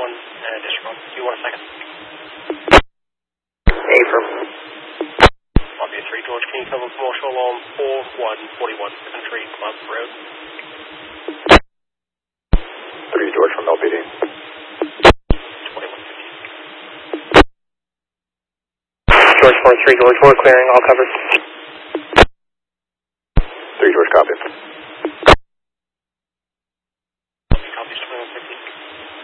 disregard. Do you want a second? Affirm. Lobby 3 George, can you cover commercial on 4141 Country Club Road? 3 George from LPD. 2150. George 43 George, we're clearing, all covered. 3 George, copy.